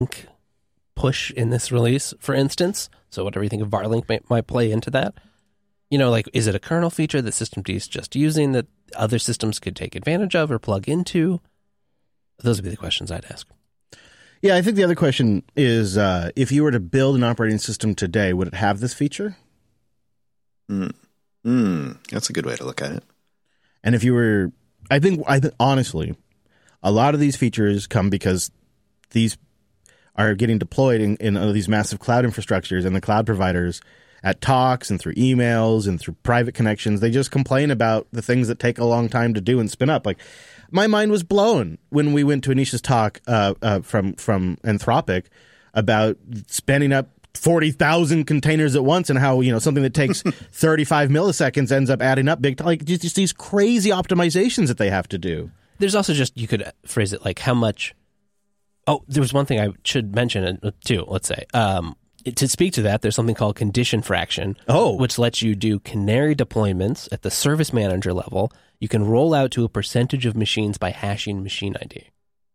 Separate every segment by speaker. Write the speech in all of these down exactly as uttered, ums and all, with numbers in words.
Speaker 1: push in this release, for instance. So whatever you think of Varlink might, might play into that. You know, like, is it a kernel feature that Systemd is just using that other systems could take advantage of or plug into? Those would be the questions I'd ask.
Speaker 2: Yeah, I think the other question is, uh, if you were to build an operating system today, would it have this feature?
Speaker 3: Mm. Mm. That's a good way to look at it.
Speaker 2: And if you were, I think, I think honestly, a lot of these features come because these are getting deployed in, in uh, these massive cloud infrastructures, and the cloud providers at talks and through emails and through private connections, they just complain about the things that take a long time to do and spin up. Like, my mind was blown when we went to Anisha's talk uh, uh, from from Anthropic about spinning up forty thousand containers at once, and how, you know, something that takes thirty-five milliseconds ends up adding up big. Like, just, just these crazy optimizations that they have to do.
Speaker 1: There's also just, you could phrase it like how much. Oh, there was one thing I should mention too. Let's say. Um, To speak to that, there's something called condition fraction,
Speaker 2: oh.
Speaker 1: which lets you do canary deployments at the service manager level. You can roll out to a percentage of machines by hashing machine I D.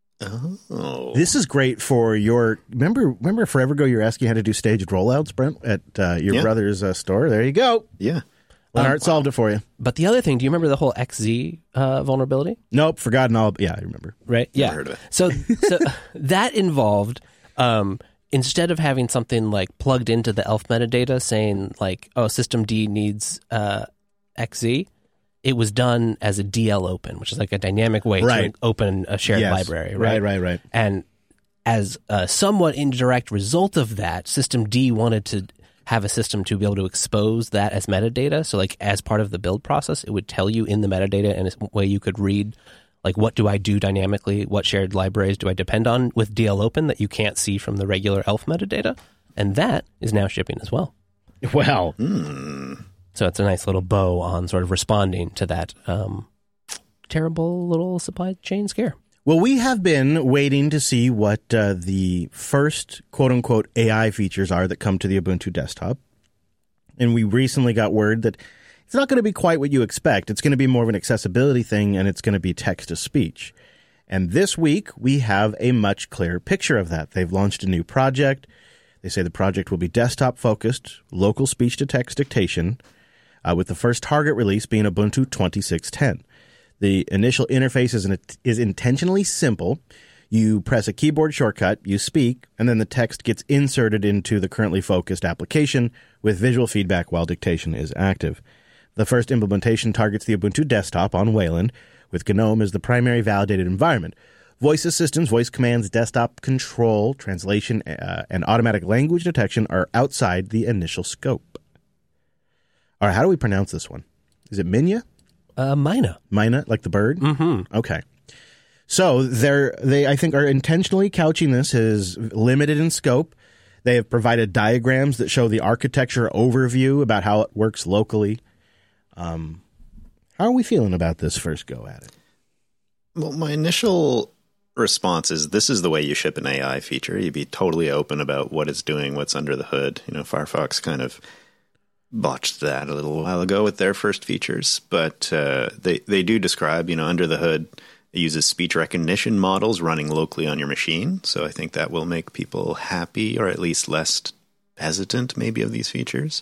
Speaker 3: Oh,
Speaker 2: this is great for your. Remember, remember forever ago, you were asking how to do staged rollouts, Brent, at uh, your
Speaker 3: yeah.
Speaker 2: brother's uh, store. There you go.
Speaker 3: Yeah,
Speaker 2: Lennart
Speaker 1: um,
Speaker 2: solved it for you.
Speaker 1: But the other thing, do you remember the whole X Z uh, vulnerability?
Speaker 2: Nope, forgotten all. Yeah, I remember.
Speaker 1: Right?
Speaker 3: Never
Speaker 1: Yeah.
Speaker 3: heard of it.
Speaker 1: So, so that involved. Um, Instead of having something like plugged into the ELF metadata saying like, oh, Systemd needs uh, X Z, it was done as a D L open, which is like a dynamic way
Speaker 2: right.
Speaker 1: to open a shared
Speaker 2: yes.
Speaker 1: library. Right?
Speaker 2: right, right, right.
Speaker 1: And as a somewhat indirect result of that, Systemd wanted to have a system to be able to expose that as metadata. So like as part of the build process, it would tell you in the metadata in a way you could read, like, what do I do dynamically? What shared libraries do I depend on with D L open that you can't see from the regular ELF metadata? And that is now shipping as well.
Speaker 2: Wow.
Speaker 3: Mm.
Speaker 1: So it's a nice little bow on sort of responding to that um, terrible little supply chain scare.
Speaker 2: Well, we have been waiting to see what uh, the first quote-unquote A I features are that come to the Ubuntu desktop. And we recently got word that it's not going to be quite what you expect. It's going to be more of an accessibility thing, and it's going to be text-to-speech. And this week, we have a much clearer picture of that. They've launched a new project. They say the project will be desktop-focused, local speech-to-text dictation, uh, with the first target release being Ubuntu twenty-six ten. The initial interface is, an, is intentionally simple. You press a keyboard shortcut, you speak, and then the text gets inserted into the currently focused application with visual feedback while dictation is active. The first implementation targets the Ubuntu desktop on Wayland, with GNOME as the primary validated environment. Voice assistants, voice commands, desktop control, translation, uh, and automatic language detection are outside the initial scope. All right, how do we pronounce this one? Is it Minya?
Speaker 1: Uh, Mina.
Speaker 2: Mina, like the bird?
Speaker 1: Mm-hmm.
Speaker 2: Okay. So they're, they, I think, are intentionally couching this as limited in scope. They have provided diagrams that show the architecture overview about how it works locally. Um, how are we feeling about this first go at it?
Speaker 3: Well, my initial response is this is the way you ship an A I feature. You'd be totally open about what it's doing, what's under the hood. You know, Firefox kind of botched that a little while ago with their first features, but uh, they, they do describe, you know, under the hood, it uses speech recognition models running locally on your machine. So I think that will make people happy, or at least less hesitant maybe of these features.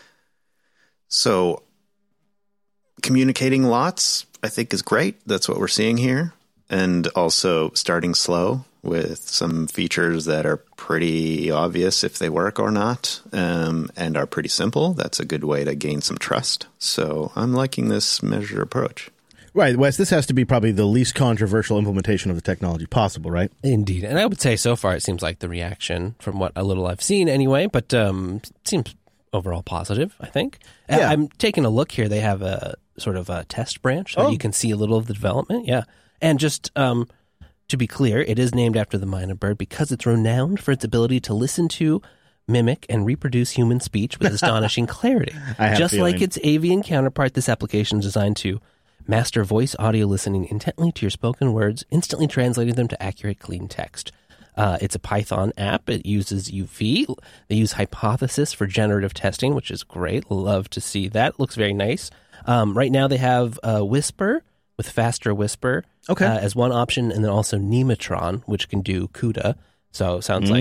Speaker 3: So communicating lots, I think, is great. That's what we're seeing here. And also starting slow with some features that are pretty obvious if they work or not, um, and are pretty simple. That's a good way to gain some trust. So I'm liking this measured approach.
Speaker 2: Right, Wes, this has to be probably the least controversial implementation of the technology possible, right?
Speaker 1: Indeed. And I would say so far it seems like the reaction, from what a little I've seen anyway, but um, seems overall positive, I think.
Speaker 2: Yeah.
Speaker 1: I'm taking a look here. They have a sort of a test branch, so
Speaker 2: oh.
Speaker 1: you can see a little of the development. Yeah. And just um, to be clear, it is named after the Mina bird because it's renowned for its ability to listen to, mimic, and reproduce human speech with astonishing clarity.
Speaker 2: I have
Speaker 1: Just
Speaker 2: a feeling.
Speaker 1: like its avian counterpart, this application is designed to master voice audio listening intently to your spoken words, instantly translating them to accurate, clean text. Uh, it's a Python app. It uses U V. They use Hypothesis for generative testing, which is great. Love to see that. Looks very nice. Um, right now they have uh, Whisper with faster Whisper
Speaker 2: okay.
Speaker 1: uh, as one option, and then also Nematron, which can do CUDA. So it sounds
Speaker 2: Mm.
Speaker 1: like